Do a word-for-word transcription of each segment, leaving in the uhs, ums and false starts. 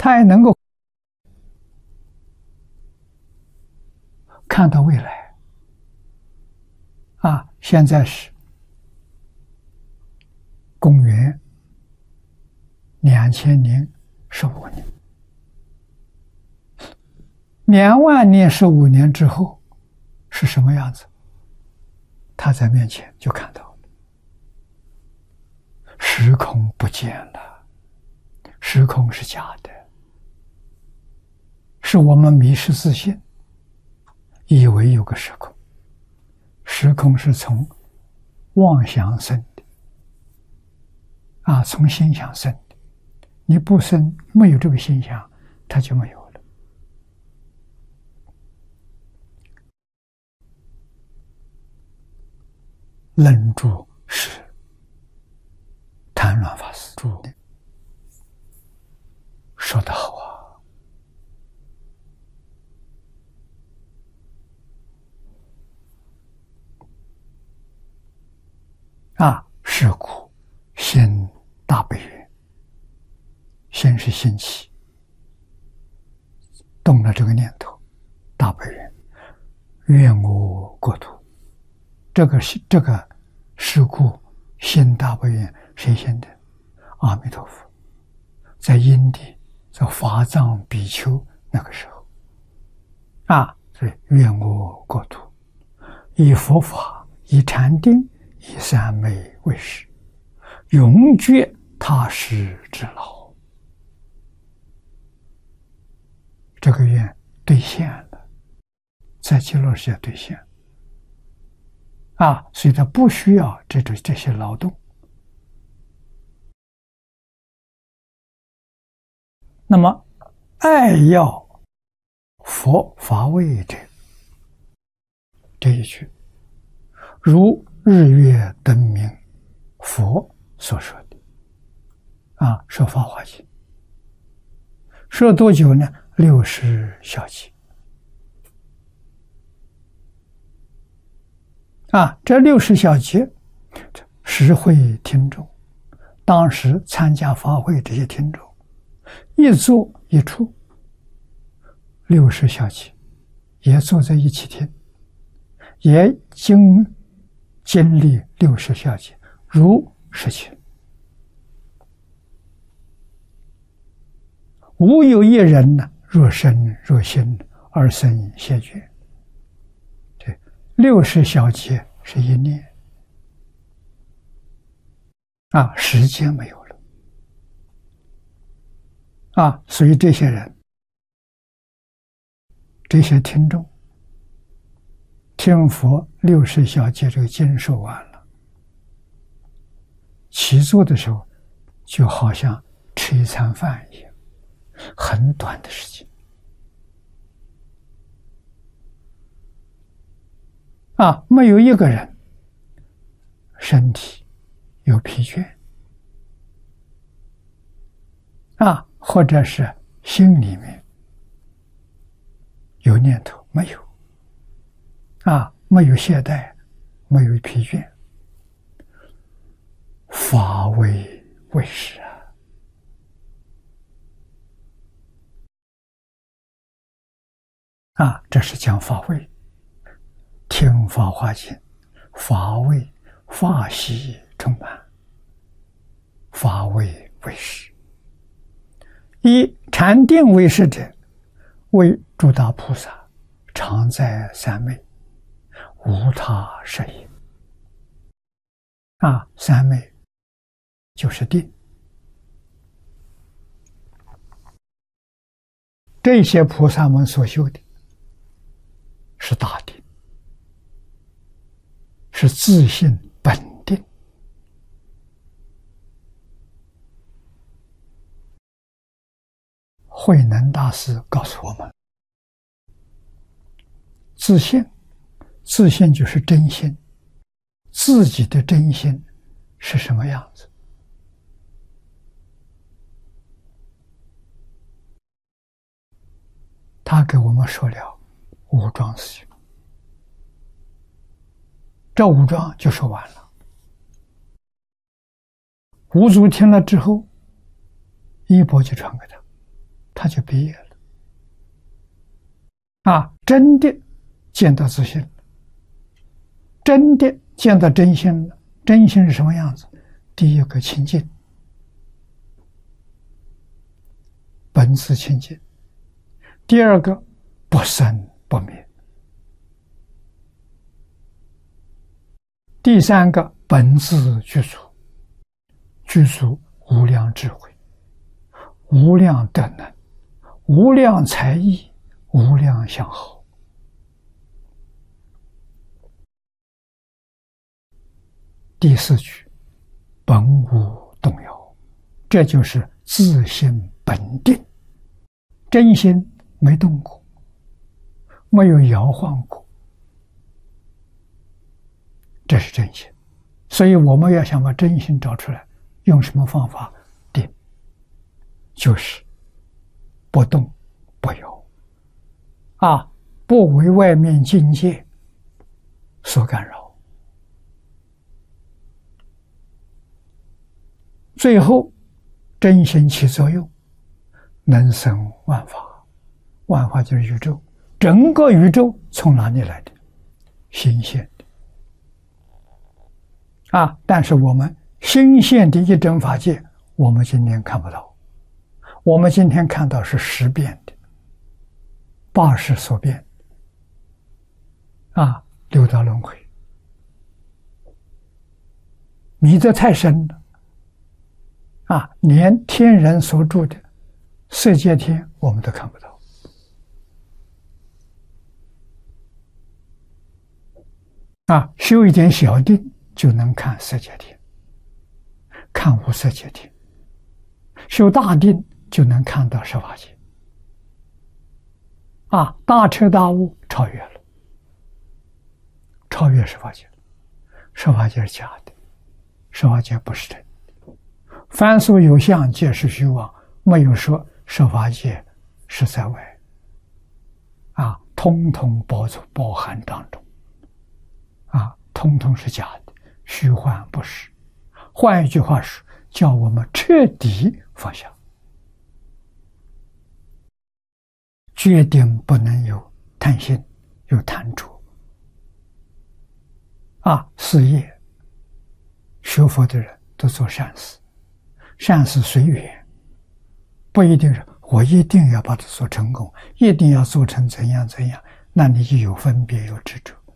他也能够看到未来。啊，现在是公元两千零十五年，两万年十五年之后是什么样子？他在面前就看到了，时空不见了，时空是假的，是我们迷失自信，以为有个时空，时空是从妄想生的，啊，从心想生的，你不生，没有这个心想，它就没有了。愣住是谭鸾法师注的，说得好啊！啊，是故心大悲愿，心是心起，动了这个念头，大悲愿，愿我国土。这个是这个是故心大悲愿，谁先的？阿弥陀佛，在因地，在法藏比丘那个时候，啊，所以愿我国土，以佛法，以禅定，以三昧为师，永绝他施之劳。这个愿兑现了，在极乐世界兑现。啊，所以他不需要这种这些劳动。那么，爱要佛法味者，这一句，如日月灯明，佛所说的。啊，说《法华经》，说多久呢？六十小节。啊，这六十小节，实会听众，当时参加法会这些听众，一坐一处，六十小节，也坐在一起听，也经经历六十小节，如实情。无有一人呢，若身若心而生谢绝。六十小节是一念，啊，时间没有了，啊，所以这些人，这些听众，听佛六十小节这个经受完了，起坐的时候，就好像吃一餐饭一样，很短的时间。啊，没有一个人身体有疲倦，啊，或者是心里面有念头，没有，啊，没有懈怠，没有疲倦，法为为师啊！啊，这是讲法味。听《法华经》，法味法喜充满，法味为师。以禅定为师者，为诸大菩萨常在三昧，无他摄也。啊，三昧就是定。这些菩萨们所修的是大定，是自性本定。慧能大师告诉我们，自性，自性就是真心，自己的真心是什么样子？他给我们说了五桩事情，这五桩就说完了。五祖听了之后，衣钵就传给他， 他就毕业了。啊，真的见到自信了，真的见到真心了。真心是什么样子？第一个清净，本自清净；第二个不生不灭；第三个本自具足，具足无量智慧、无量德能、无量才艺、无量相好。第四句本无动摇，这就是自性本定，真心没动过，没有摇晃过，这是真心。所以我们要想把真心找出来，用什么方法定？就是不动不摇啊，不为外面境界所干扰。最后真心起作用，能生万法。万法就是宇宙，整个宇宙从哪里来的？心现的啊！但是我们心现的一真法界，我们今天看不到。我们今天看到是识变的，八识所变啊，六道轮回，迷得太深了啊！连天人所住的色界天我们都看不到啊！修一点小定就能看色界天，看无色界天；修大定就能看到十法界啊！大彻大悟，超越了，超越十法界了。十法界是假的，十法界不是真的。凡所有相，皆是虚妄，没有说十法界是在外啊，通通包包含当中啊，通通是假的，虚幻不实。换一句话说，叫我们彻底放下，决定不能有贪心，有贪着啊。事业学佛的人都做善事，善事随缘，不一定是我一定要把它做成功，一定要做成怎样怎样，那你就有分别，有执着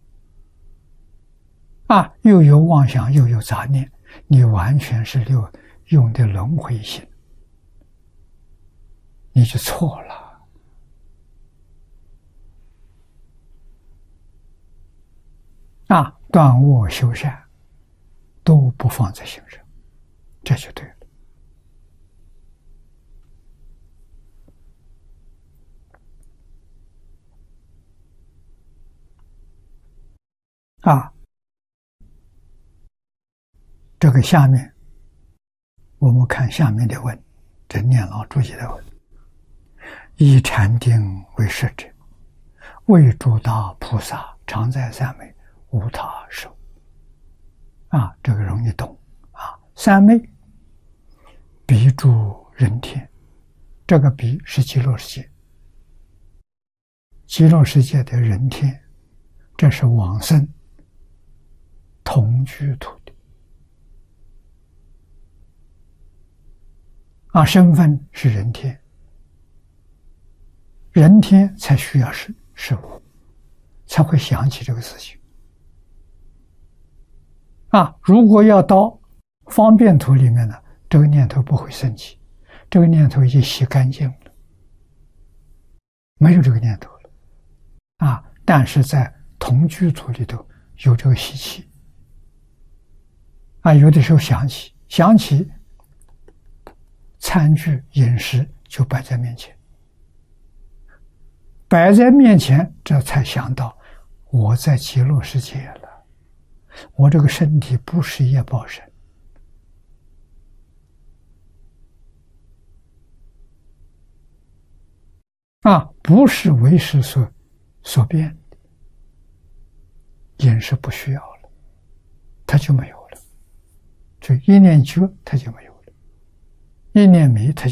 啊，又有妄想，又有杂念，你完全是用用的轮回心，你就错了啊！断恶修善都不放在心上，这就对了啊！这个下面我们看下面的问，这念老注解的问：以禅定为摄者，为诸大菩萨常在三昧，无他受。啊，这个容易懂啊！三昧比诸人天，这个比是极乐世界，极乐世界的人天，这是往生同居土地啊，身份是人天，人天才需要事事物，才会想起这个事情啊。如果要到方便土里面呢，这个念头不会升起，这个念头已经洗干净了，没有这个念头了啊。但是在同居土里头有这个习气啊，有的时候想起想起餐具饮食就摆在面前，摆在面前，这才想到我在极乐世界了，我这个身体不是业报身啊，不是为识所所变的，饮食不需要了，它就没有了，就一念觉它就没有了，一念迷它就